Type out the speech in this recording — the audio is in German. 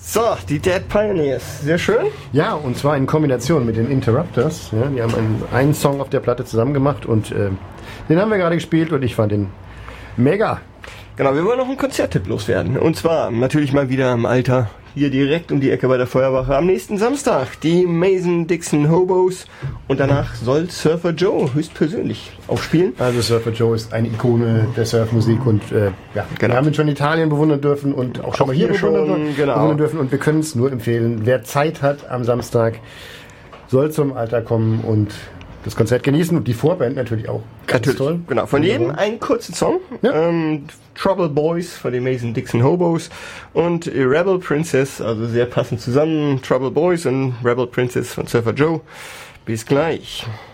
So, die Dead Pioneers. Sehr schön. Ja, und zwar in Kombination mit den Interrupters. Ja, die haben einen Song auf der Platte zusammen gemacht und den haben wir gerade gespielt und ich fand den mega. Genau, wir wollen noch einen Konzerttipp loswerden. Und zwar natürlich mal wieder im Alter, hier direkt um die Ecke bei der Feuerwache. Am nächsten Samstag die Mason-Dixon Hobos. Und danach soll Surfer Joe höchstpersönlich aufspielen. Also Surfer Joe ist eine Ikone der Surfmusik und wir haben ihn schon in Italien bewundern dürfen und auch schon mal hier bewundern dürfen. Und wir können es nur empfehlen, wer Zeit hat am Samstag, soll zum Alter kommen und das Konzert genießen und die Vorband natürlich auch. Ganz toll. Genau, von jedem einen kurzen Song. Ja. Trouble Boys von den Mason-Dixon Hobos und Rebel Princess, also sehr passend zusammen. Trouble Boys und Rebel Princess von Surfer Joe. Bis gleich.